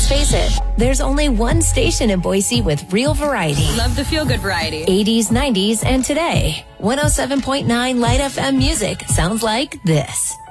Let's face it, there's only one station in Boise with real variety. Love the feel-good variety. 80s, 90s, and today. 107.9 Light FM music sounds like this.